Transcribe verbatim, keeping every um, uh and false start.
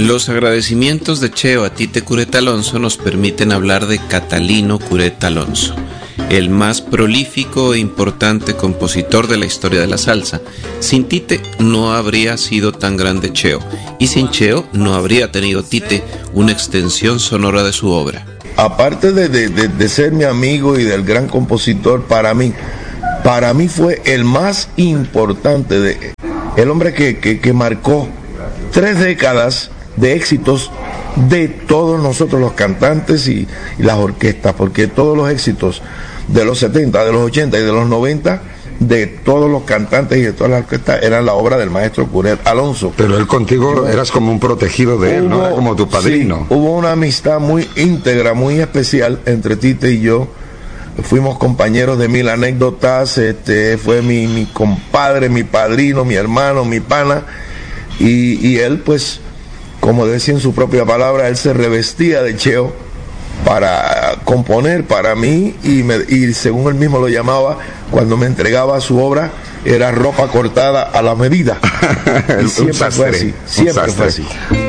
Los agradecimientos de Cheo a Tite Cureta Alonso nos permiten hablar de Catalino Cureta Alonso, el más prolífico e importante compositor de la historia de la salsa. Sin Tite no habría sido tan grande Cheo, y sin Cheo no habría tenido Tite una extensión sonora de su obra. Aparte de, de, de, de ser mi amigo y del gran compositor, para mí, para mí fue el más importante, de, el hombre que, que, que marcó tres décadas de éxitos de todos nosotros los cantantes y, y las orquestas, porque todos los éxitos de los setenta, de los ochenta y de los noventa, de todos los cantantes y de todas las orquestas, eran la obra del maestro Cureta Alonso. Pero él contigo eras como un protegido de él, hubo, ¿no? Era como tu padrino. Sí, hubo una amistad muy íntegra, muy especial entre Tite y yo. Fuimos compañeros de mil anécdotas, este, fue mi, mi compadre, mi padrino, mi hermano, mi pana, y, y él, pues, como decía en su propia palabra, él se revestía de Cheo para componer para mí, y, me, y según él mismo lo llamaba, cuando me entregaba su obra, era ropa cortada a la medida. Y siempre fue así, siempre fue así.